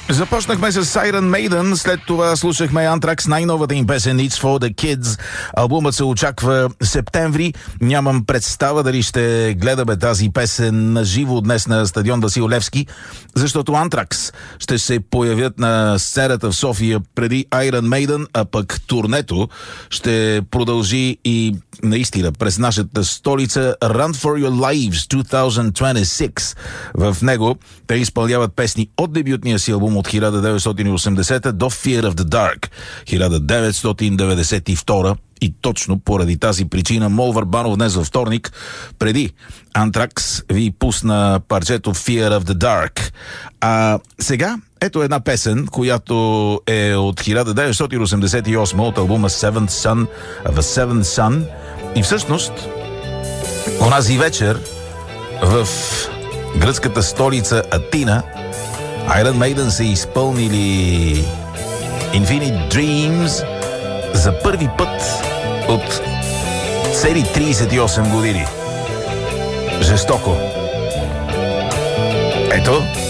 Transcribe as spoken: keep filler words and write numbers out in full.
Започнахме с Iron Maiden, след това слушахме Anthrax, най-новата им песен It's for the Kids. Албумът се очаква септември. Нямам представа дали ще гледаме тази песен на живо днес на стадион Васил Левски, защото Anthrax ще се появят на сцената в София преди Iron Maiden, а пък турнето ще продължи и наистина през нашата столица. Run for Your Lives две хиляди двадесет и шеста. В него те изпълняват песни от дебютния си албум от хиляда деветстотин и осемдесета до Fear of the Dark хиляда деветстотин деветдесет и втора. И точно поради тази причина Мол Върбанов днес във вторник, преди Anthrax, ви пусна парчето Fear of the Dark. А сега ето една песен, която е от хиляда деветстотин осемдесет и осма от албума Seventh Son of a Seventh Son. И всъщност онази вечер в гръцката столица Атина Iron Maiden са изпълнили Infinite Dreams за първи път от цели тридесет и осем години. Жестоко. Ето